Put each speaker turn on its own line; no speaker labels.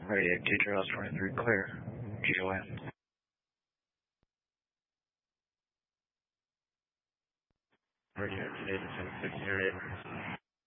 Radiac Teacher House 23 clear. GON. Radiac Teacher 6 area.